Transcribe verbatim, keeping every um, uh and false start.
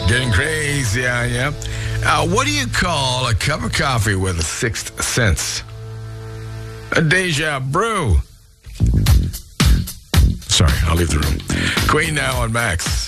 Getting crazy, yeah, yeah. Uh, what do you call a cup of coffee with a sixth sense? A deja brew. Sorry, I'll leave the room. Queen now on Max.